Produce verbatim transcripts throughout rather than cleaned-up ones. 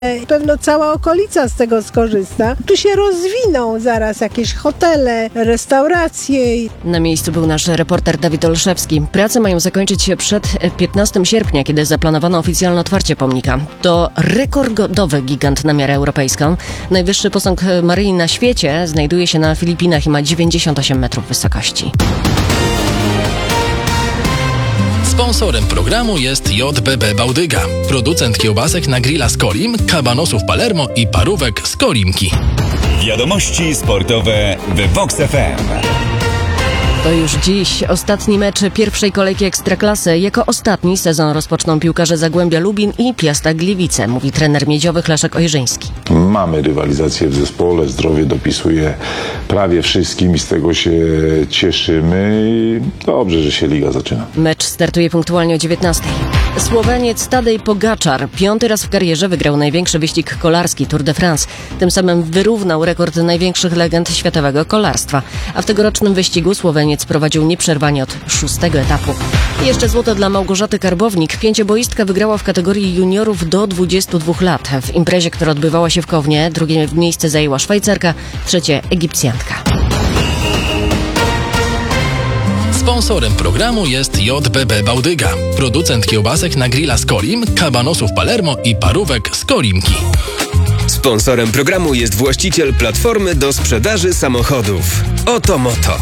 Pewno cała okolica z tego skorzysta. Tu się rozwiną zaraz jakieś hotele, restauracje. Na miejscu był nasz reporter Dawid Olszewski. Prace mają zakończyć się przed piętnastego sierpnia, kiedy zaplanowano oficjalne otwarcie pomnika. To rekordowy gigant na miarę europejską. Najwyższy posąg Maryi na świecie znajduje się na Filipinach i ma dziewięćdziesiąt osiem metrów wysokości. Sponsorem programu jest J B B Bałdyga, producent kiełbasek na grilla z Kolim, kabanosów Palermo i parówek z Kolimki. Wiadomości sportowe w Vox F M. To już dziś ostatni mecz pierwszej kolejki Ekstraklasy. Jako ostatni sezon rozpoczną piłkarze Zagłębia Lubin i Piasta Gliwice, mówi trener miedziowych Leszek Ojrzyński. Mamy rywalizację w zespole, zdrowie dopisuje prawie wszystkim i z tego się cieszymy i dobrze, że się liga zaczyna. Mecz startuje punktualnie o dziewiętnastej. Słoweniec Tadej Pogaczar piąty raz w karierze wygrał największy wyścig kolarski Tour de France. Tym samym wyrównał rekord największych legend światowego kolarstwa. A w tegorocznym wyścigu Słoweniec prowadził nieprzerwanie od szóstego etapu. I jeszcze złoto dla Małgorzaty Karbownik. Pięcioboistka wygrała w kategorii juniorów do dwudziestu dwóch lat. W imprezie, która odbywała się w Kownie, drugie miejsce zajęła Szwajcarka, trzecie Egipcjantka. Sponsorem programu jest J B B Bałdyga, producent kiełbasek na grilla z Kolim, kabanosów Palermo i parówek z Kolimki. Sponsorem programu jest właściciel platformy do sprzedaży samochodów. Oto Moto.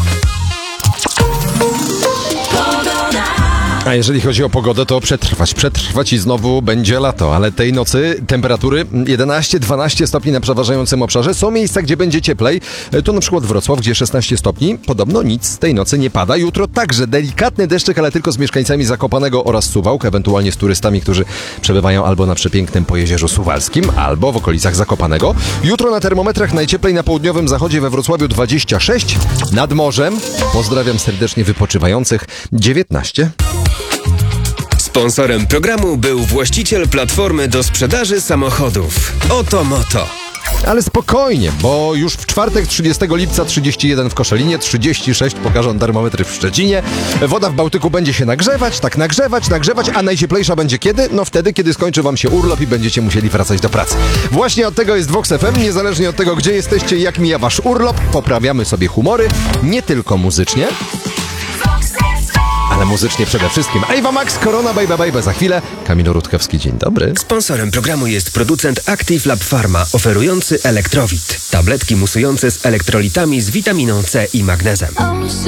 A jeżeli chodzi o pogodę, to przetrwać, przetrwać i znowu będzie lato, ale tej nocy temperatury jedenaście dwanaście stopni na przeważającym obszarze. Są miejsca, gdzie będzie cieplej. To na przykład Wrocław, gdzie szesnaście stopni. Podobno nic tej nocy nie pada. Jutro także delikatny deszczyk, ale tylko z mieszkańcami Zakopanego oraz Suwałk, ewentualnie z turystami, którzy przebywają albo na przepięknym Pojezierzu Suwalskim, albo w okolicach Zakopanego. Jutro na termometrach najcieplej na południowym zachodzie we Wrocławiu dwadzieścia sześć, nad morzem, pozdrawiam serdecznie wypoczywających, dziewiętnaście. Sponsorem programu był właściciel platformy do sprzedaży samochodów. Oto Moto. Ale spokojnie, bo już w czwartek trzydziestego lipca trzydzieści jeden w Koszalinie, trzydzieści sześć pokażą termometry w Szczecinie. Woda w Bałtyku będzie się nagrzewać, tak nagrzewać, nagrzewać, a najcieplejsza będzie kiedy? No wtedy, kiedy skończy wam się urlop i będziecie musieli wracać do pracy. Właśnie od tego jest Vox F M, niezależnie od tego, gdzie jesteście i jak mija wasz urlop, poprawiamy sobie humory, nie tylko muzycznie, ale muzycznie przede wszystkim. Ewa Max, Korona, Baby Baby za chwilę. Kamil Rutkowski, dzień dobry. Sponsorem programu jest producent Active Lab Pharma, oferujący Elektrowit. Tabletki musujące z elektrolitami z witaminą C i magnezem.